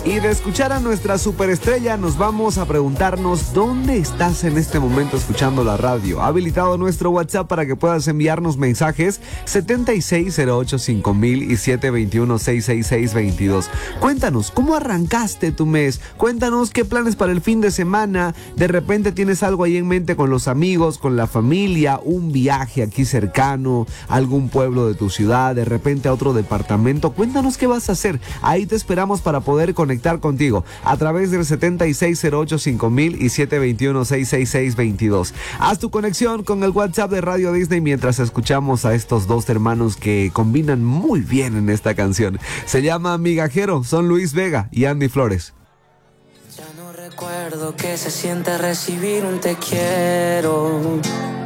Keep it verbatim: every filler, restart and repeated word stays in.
Y de escuchar a nuestra superestrella nos vamos a preguntarnos dónde estás en este momento escuchando la radio. Ha habilitado nuestro WhatsApp para que puedas enviarnos mensajes setenta y seis cero ocho cinco mil y siete dos uno seis seis seis veintidós. Cuéntanos, ¿cómo arrancaste tu mes? Cuéntanos qué planes para el fin de semana. De repente tienes algo ahí en mente con los amigos, con la familia, un viaje aquí cercano, algún pueblo de tu ciudad, de repente a otro departamento. Cuéntanos qué vas a hacer. Ahí te esperamos para poder conectar contigo a través del setenta y seis cero ocho cinco mil y siete dos uno seis seis seis veintidós. Haz tu conexión con el WhatsApp de Radio Disney mientras escuchamos a estos dos hermanos que combinan muy bien en esta canción. Se llama Migajero, son Luis Vega y Andy Flores. Ya no recuerdo que se siente recibir un te quiero.